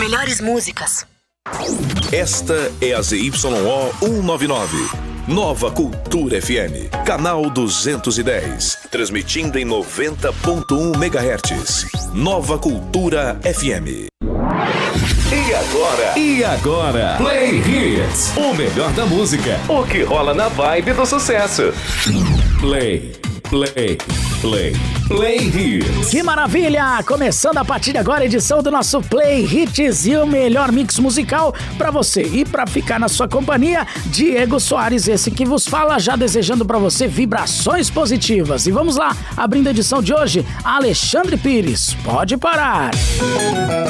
melhores músicas. Esta é a ZYO 199. Nova Cultura FM, canal 210, transmitindo em 90.1 MHz. Nova Cultura FM. E agora? Play Hits, o melhor da música. O que rola na vibe do sucesso. Play Hits. Que maravilha! Começando a partir de agora a edição do nosso Play Hits e o melhor mix musical pra você. E pra ficar na sua companhia, Diego Soares, esse que vos fala, já desejando pra você vibrações positivas. E vamos lá, abrindo a edição de hoje, Alexandre Pires. Pode parar!